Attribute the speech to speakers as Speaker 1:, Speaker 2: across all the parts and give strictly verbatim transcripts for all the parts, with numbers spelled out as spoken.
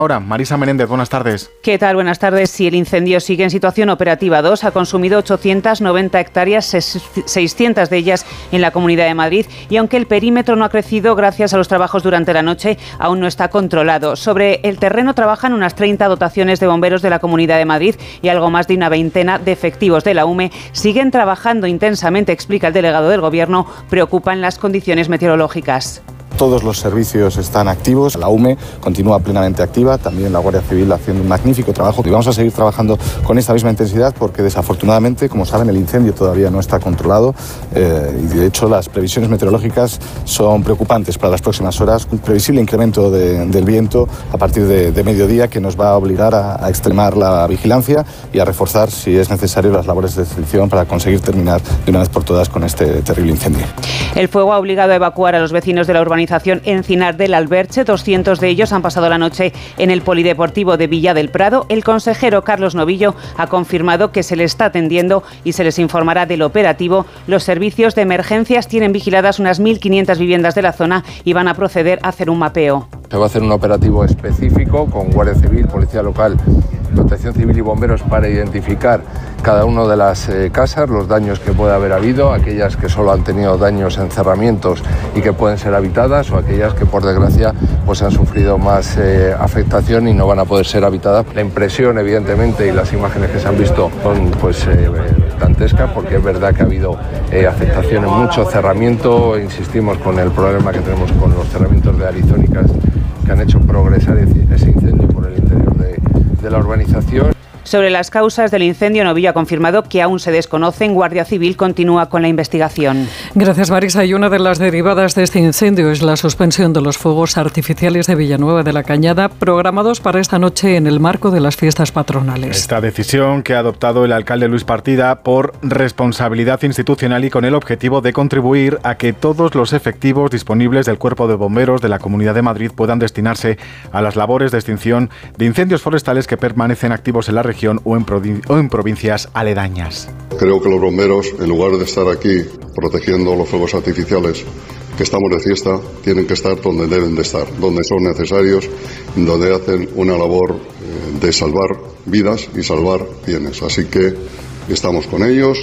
Speaker 1: hora. Marisa Menéndez, buenas tardes.
Speaker 2: ¿Qué tal? Buenas tardes. Si el incendio sigue en situación operativa dos, ha consumido ochocientas noventa hectáreas, seiscientas de ellas en la Comunidad de Madrid, y aunque el perímetro no ha crecido gracias a los trabajos durante la noche, aún no está controlado. Sobre el terreno trabajan unas treinta dotaciones de bomberos de la Comunidad de Madrid y algo más de una veintena de efectivos de la U M E. Siguen trabajando intensamente, explica el delegado del Gobierno. Preocupan las condiciones meteorológicas.
Speaker 3: Todos los servicios están activos, la U M E continúa plenamente activa, también la Guardia Civil haciendo un magnífico trabajo y vamos a seguir trabajando con esta misma intensidad porque desafortunadamente, como saben, el incendio todavía no está controlado eh, y de hecho las previsiones meteorológicas son preocupantes para las próximas horas. Un previsible incremento de, del viento a partir de, de mediodía que nos va a obligar a, a extremar la vigilancia y a reforzar, si es necesario, las labores de extinción para conseguir terminar de una vez por todas con este terrible incendio.
Speaker 2: El fuego ha obligado a evacuar a los vecinos de la urbanización Encinar del Alberche. doscientos de ellos han pasado la noche en el Polideportivo de Villa del Prado. El consejero Carlos Novillo ha confirmado que se les está atendiendo y se les informará del operativo. Los servicios de emergencias tienen vigiladas unas mil quinientas viviendas de la zona y van a proceder a hacer un mapeo.
Speaker 4: Se va a hacer un operativo específico con Guardia Civil, Policía Local, Protección Civil y Bomberos para identificar cada una de las eh, casas, los daños que puede haber habido, aquellas que solo han tenido daños en cerramientos y que pueden ser habitadas o aquellas que por desgracia pues han sufrido más eh, afectación y no van a poder ser habitadas. La impresión evidentemente y las imágenes que se han visto son pues eh, dantescas porque es verdad que ha habido eh, afectación en mucho cerramiento. Insistimos con el problema que tenemos con los cerramientos de arizónicas que han hecho progresar ese incendio por el interior de, de la urbanización.
Speaker 2: Sobre las causas del incendio, Novillo ha confirmado que aún se desconocen. Guardia Civil continúa con la investigación.
Speaker 5: Gracias, Marisa. Y una de las derivadas de este incendio es la suspensión de los fuegos artificiales de Villanueva de la Cañada, programados para esta noche en el marco de las fiestas patronales.
Speaker 1: Esta decisión que ha adoptado el alcalde Luis Partida por responsabilidad institucional y con el objetivo de contribuir a que todos los efectivos disponibles del Cuerpo de Bomberos de la Comunidad de Madrid puedan destinarse a las labores de extinción de incendios forestales que permanecen activos en la región o en, provin- o en provincias aledañas.
Speaker 6: Creo que los bomberos, en lugar de estar aquí protegiendo los fuegos artificiales, que estamos de fiesta, tienen que estar donde deben de estar, donde son necesarios, donde hacen una labor eh, de salvar vidas y salvar bienes. Así que estamos con ellos,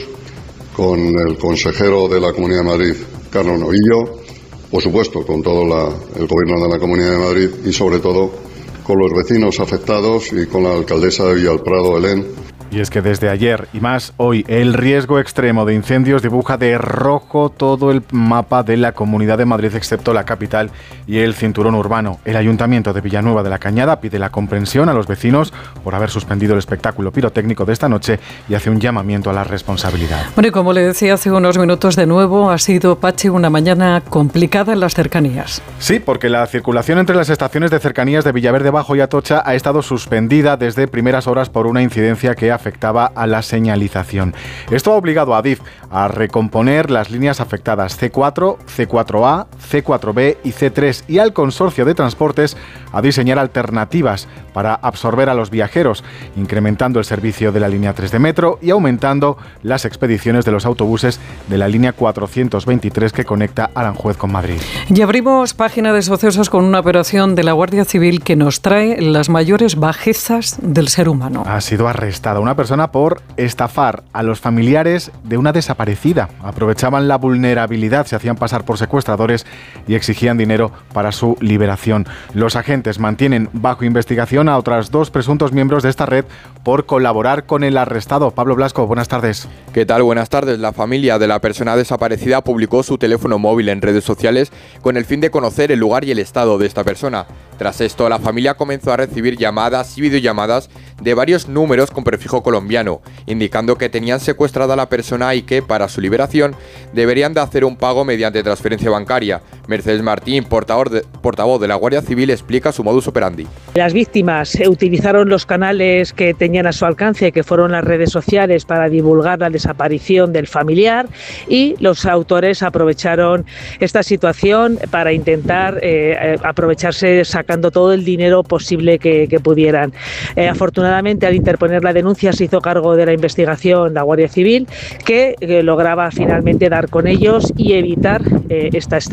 Speaker 6: con el consejero de la Comunidad de Madrid, Carlos Novillo, por supuesto con todo la, el gobierno de la Comunidad de Madrid y sobre todo con los vecinos afectados y con la alcaldesa de Villalprado, Helen.
Speaker 1: Y es que desde ayer y más hoy, el riesgo extremo de incendios dibuja de rojo todo el mapa de la Comunidad de Madrid, excepto la capital y el cinturón urbano. El Ayuntamiento de Villanueva de la Cañada pide la comprensión a los vecinos por haber suspendido el espectáculo pirotécnico de esta noche y hace un llamamiento a la responsabilidad.
Speaker 5: Bueno, y como le decía hace unos minutos de nuevo, ha sido, Pachi, una mañana complicada en las cercanías.
Speaker 1: Sí, porque la circulación entre las estaciones de cercanías de Villaverde Bajo y Atocha ha estado suspendida desde primeras horas por una incidencia que ha afectaba a la señalización. Esto ha obligado a Adif a recomponer las líneas afectadas ce cuatro, ce cuatro A, ce cuatro be y ce tres y al Consorcio de Transportes a diseñar alternativas para absorber a los viajeros, incrementando el servicio de la línea tres de metro y aumentando las expediciones de los autobuses de la línea cuatrocientos veintitrés que conecta Aranjuez con Madrid.
Speaker 5: Y abrimos página de sucesos con una operación de la Guardia Civil que nos trae las mayores bajezas del ser humano.
Speaker 1: Ha sido arrestada una persona por estafar a los familiares de una desaparecida. Aprovechaban la vulnerabilidad, se hacían pasar por secuestradores y exigían dinero para su liberación. Los agentes mantienen bajo investigación a otras dos presuntos miembros de esta red por colaborar con el arrestado. Pablo Blasco, buenas tardes.
Speaker 7: ¿Qué tal? Buenas tardes. La familia de la persona desaparecida publicó su teléfono móvil en redes sociales con el fin de conocer el lugar y el estado de esta persona. Tras esto, la familia comenzó a recibir llamadas y videollamadas de varios números con prefijo colombiano, indicando que tenían secuestrada a la persona y que, para su liberación, deberían de hacer un pago mediante transferencia bancaria. Mercedes Martín, portavoz de, portavoz de la Guardia Civil, explica su modus operandi.
Speaker 8: Las víctimas utilizaron los canales que tenían a su alcance, que fueron las redes sociales, para divulgar la desaparición del familiar, y los autores aprovecharon esta situación para intentar eh, aprovecharse sacando todo el dinero posible que, que pudieran. Eh, afortunadamente, al interponer la denuncia, se hizo cargo de la investigación la Guardia Civil, que eh, lograba finalmente dar con ellos y evitar eh, esta estafa.
Speaker 7: La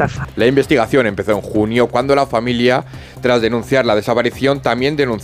Speaker 7: La investigación empezó en junio, cuando la familia, tras denunciar la desaparición, también denunció